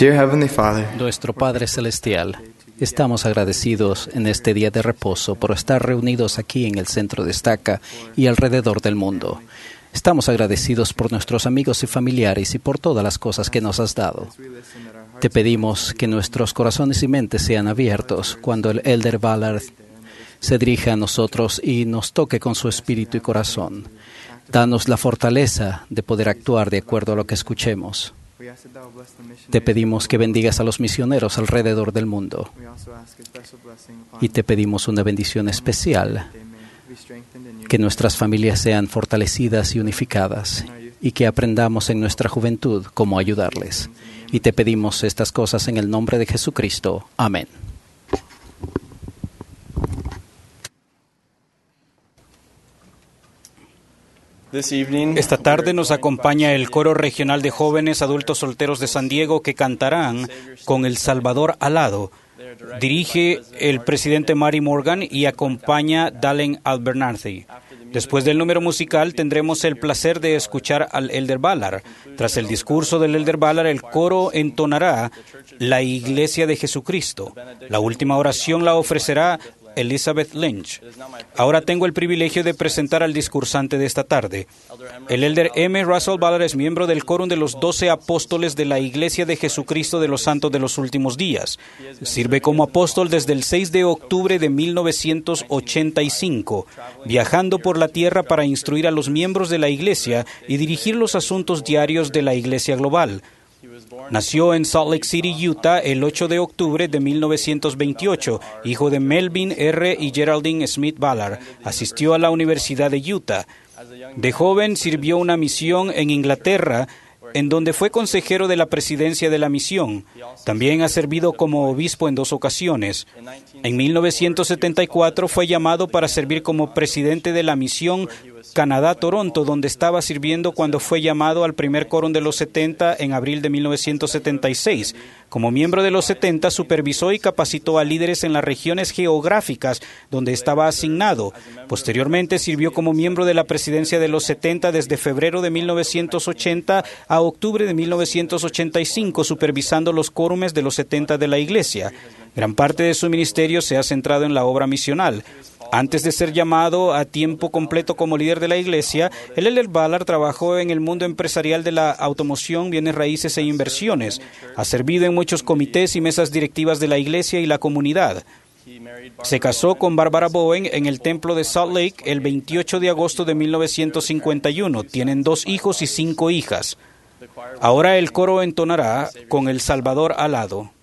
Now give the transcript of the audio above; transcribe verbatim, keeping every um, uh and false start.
Dear Heavenly Father, Nuestro Padre Celestial, estamos agradecidos en este día de reposo por estar reunidos aquí en el centro de Estaca y alrededor del mundo. Estamos agradecidos por nuestros amigos y familiares y por todas las cosas que nos has dado. Te pedimos que nuestros corazones y mentes sean abiertos cuando el Elder Ballard se dirija a nosotros y nos toque con su espíritu y corazón. Danos la fortaleza de poder actuar de acuerdo a lo que escuchemos. Te pedimos que bendigas a los misioneros alrededor del mundo. Y te pedimos una bendición especial, que nuestras familias sean fortalecidas y unificadas, y que aprendamos en nuestra juventud cómo ayudarles. Y te pedimos estas cosas en el nombre de Jesucristo. Amén. Esta tarde nos acompaña el Coro Regional de Jóvenes Adultos Solteros de San Diego, que cantarán Con el Salvador al lado. Dirige el presidente Mary Morgan y acompaña Dalen Albernathy. Después del número musical tendremos el placer de escuchar al Elder Ballard. Tras el discurso del Elder Ballard, el coro entonará La Iglesia de Jesucristo. La última oración la ofrecerá Elizabeth Lynch. Ahora tengo el privilegio de presentar al discursante de esta tarde. El Elder M. Russell Ballard es miembro del Quórum de los Doce Apóstoles de la Iglesia de Jesucristo de los Santos de los Últimos Días. Sirve como apóstol desde el seis de octubre de mil novecientos ochenta y cinco, viajando por la tierra para instruir a los miembros de la Iglesia y dirigir los asuntos diarios de la Iglesia global. Nació en Salt Lake City, Utah, el ocho de octubre de mil novecientos veintiocho, hijo de Melvin R. y Geraldine Smith Ballard. Asistió a la Universidad de Utah. De joven sirvió una misión en Inglaterra, en donde fue consejero de la presidencia de la misión. También ha servido como obispo en dos ocasiones. En mil novecientos setenta y cuatro fue llamado para servir como presidente de la misión Canadá-Toronto, donde estaba sirviendo cuando fue llamado al primer quórum de los setenta en abril de mil novecientos setenta y seis. Como miembro de los setenta, supervisó y capacitó a líderes en las regiones geográficas donde estaba asignado. Posteriormente, sirvió como miembro de la presidencia de los setenta desde febrero de mil novecientos ochenta a octubre de mil novecientos ochenta y cinco, supervisando los quórumes de los setenta de la Iglesia. Gran parte de su ministerio se ha centrado en la obra misional. Antes de ser llamado a tiempo completo como líder de la Iglesia, el Elder Ballard trabajó en el mundo empresarial de la automoción, bienes raíces e inversiones. Ha servido en muchos comités y mesas directivas de la Iglesia y la comunidad. Se casó con Barbara Bowen en el templo de Salt Lake el veintiocho de agosto de mil novecientos cincuenta y uno. Tienen dos hijos y cinco hijas. Ahora el coro entonará Con el Salvador al lado.